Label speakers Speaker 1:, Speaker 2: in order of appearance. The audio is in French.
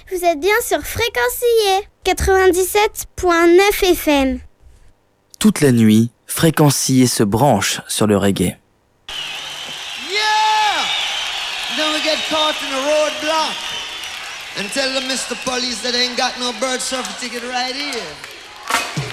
Speaker 1: Vous êtes bien sur Fréquencier 97.9 FM.
Speaker 2: Toute la nuit, Fréquencier se branche sur le reggae.
Speaker 3: Yeah! Don't get caught in a roadblock and tell the Mr. Police that they ain't got no bird surfer ticket right here.